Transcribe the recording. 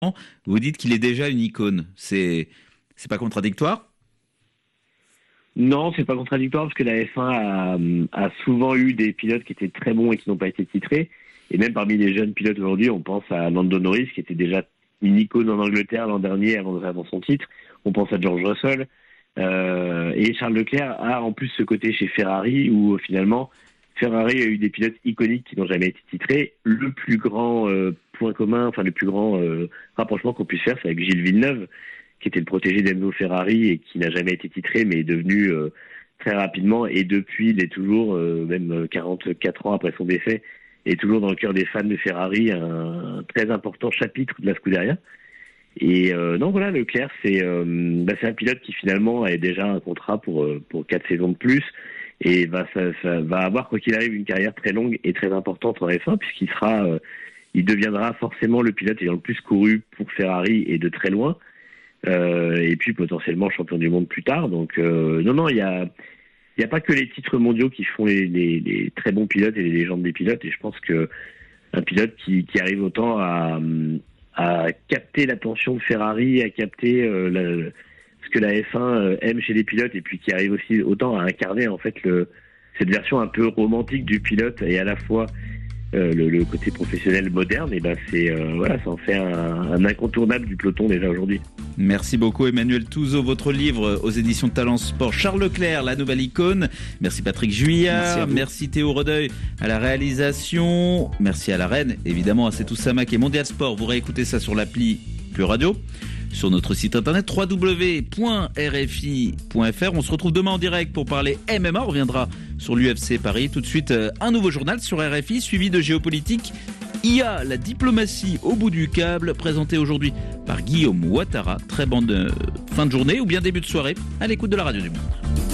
ans, vous dites qu'il est déjà une icône. C'est pas contradictoire ? Non, c'est pas contradictoire parce que la F1 a souvent eu des pilotes qui étaient très bons et qui n'ont pas été titrés. Et même parmi les jeunes pilotes aujourd'hui, on pense à Lando Norris qui était déjà une icône en Angleterre l'an dernier avant son titre. On pense à George Russell. Et Charles Leclerc a en plus ce côté chez Ferrari où finalement Ferrari a eu des pilotes iconiques qui n'ont jamais été titrés. Le plus grand point commun, enfin le plus grand rapprochement qu'on puisse faire, c'est avec Gilles Villeneuve, qui était le protégé d'Enzo Ferrari et qui n'a jamais été titré, mais est devenu très rapidement, et depuis, il est toujours, même 44 ans après son décès, est toujours dans le cœur des fans de Ferrari, un très important chapitre de la Scuderia. Et non, voilà, Leclerc, c'est un pilote qui finalement a déjà un contrat pour 4 saisons de plus, et va avoir, quoi qu'il arrive, une carrière très longue et très importante en F1, il deviendra forcément le pilote ayant le plus couru pour Ferrari et de très loin. Et puis potentiellement champion du monde plus tard. Donc non, il y a pas que les titres mondiaux qui font les très bons pilotes et les légendes des pilotes. Et je pense que un pilote qui arrive autant à capter l'attention de Ferrari, à capter ce que la F1 aime chez les pilotes, et puis qui arrive aussi autant à incarner en fait cette version un peu romantique du pilote et à la fois le côté professionnel moderne, et ça en fait un incontournable du peloton déjà aujourd'hui. Merci beaucoup Emmanuel Touzeau, votre livre aux éditions Talent Sport, Charles Leclerc, la nouvelle icône. Merci Patrick Juillard, merci Théo Redeuil à la réalisation, merci à la reine, évidemment à Setou Samak et Mondial Sport. Vous réécoutez ça sur l'appli Plus Radio, sur notre site internet www.rfi.fr. On se retrouve demain en direct pour parler MMA. On reviendra sur l'UFC Paris. Tout de suite, un nouveau journal sur RFI, suivi de géopolitique. IA, la diplomatie au bout du câble, présenté aujourd'hui par Guillaume Ouattara. Très bonne fin de journée ou bien début de soirée à l'écoute de la Radio du Monde.